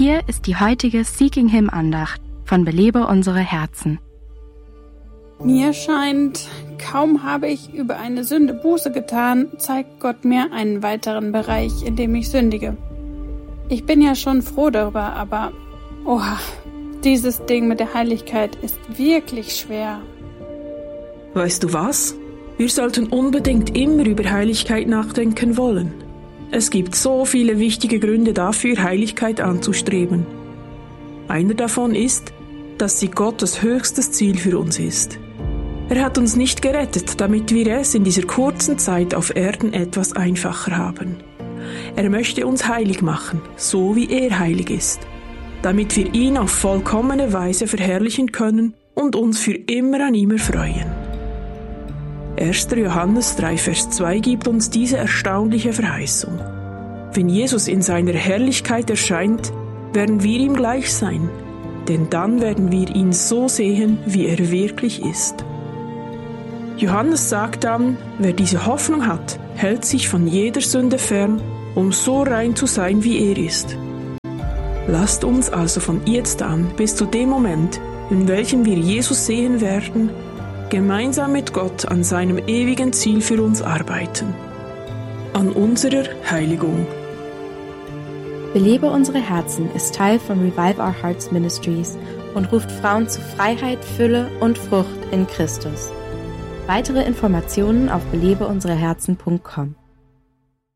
Hier ist die heutige Seeking Him Andacht von Belebe unsere Herzen. Mir scheint, kaum habe ich über eine Sünde Buße getan, zeigt Gott mir einen weiteren Bereich, in dem ich sündige. Ich bin ja schon froh darüber, aber dieses Ding mit der Heiligkeit ist wirklich schwer. Weißt du was? Wir sollten unbedingt immer über Heiligkeit nachdenken wollen. Es gibt so viele wichtige Gründe dafür, Heiligkeit anzustreben. Einer davon ist, dass sie Gottes höchstes Ziel für uns ist. Er hat uns nicht gerettet, damit wir es in dieser kurzen Zeit auf Erden etwas einfacher haben. Er möchte uns heilig machen, so wie er heilig ist, damit wir ihn auf vollkommene Weise verherrlichen können und uns für immer an ihm erfreuen. 1. Johannes 3, Vers 2 gibt uns diese erstaunliche Verheißung. Wenn Jesus in seiner Herrlichkeit erscheint, werden wir ihm gleich sein, denn dann werden wir ihn so sehen, wie er wirklich ist. Johannes sagt dann, wer diese Hoffnung hat, hält sich von jeder Sünde fern, um so rein zu sein, wie er ist. Lasst uns also von jetzt an bis zu dem Moment, in welchem wir Jesus sehen werden, gemeinsam mit Gott an seinem ewigen Ziel für uns arbeiten. An unserer Heiligung. Belebe unsere Herzen ist Teil von Revive Our Hearts Ministries und ruft Frauen zu Freiheit, Fülle und Frucht in Christus. Weitere Informationen auf belebeunsereherzen.com.